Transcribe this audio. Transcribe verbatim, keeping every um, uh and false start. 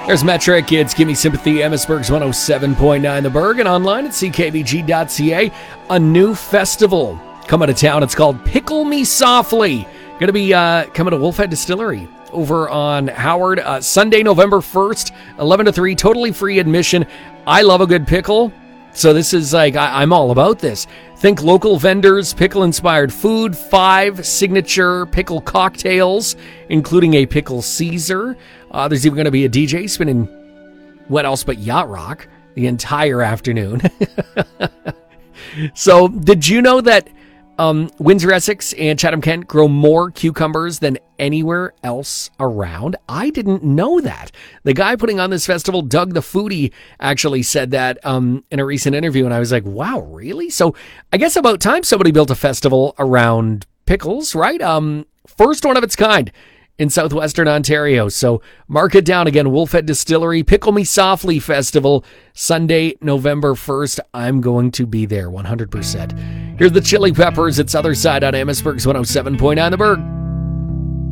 There's Metric. It's Gimme Sympathy, Amherstburg's one oh seven point nine The Berg, and online at c k b g dot c a. A new festival coming to town. It's called Pickle Me Softly. Going to be uh, coming to Wolfhead Distillery over on Howard, uh, Sunday, November first, eleven to three, totally free admission. I love a good pickle, so this is like, I, I'm all about this. Think local vendors, pickle-inspired food, five signature pickle cocktails, including a pickle Caesar. Uh, there's even going to be a D J spinning what else but yacht rock the entire afternoon. So, did you know that um, Windsor-Essex and Chatham-Kent grow more cucumbers than anywhere else around? I didn't know that. The guy putting on this festival, Doug the Foodie, actually said that um, in a recent interview, and I was like, wow, really? So, I guess about time somebody built a festival around pickles, right? Um, first one of its kind in southwestern Ontario. So mark it down again. Wolfhead Distillery Pickle Me Softly Festival, Sunday, November first. I'm going to be there one hundred percent. Here's the Chili Peppers. It's Other Side on Amherstburg's one oh seven point nine The Berg.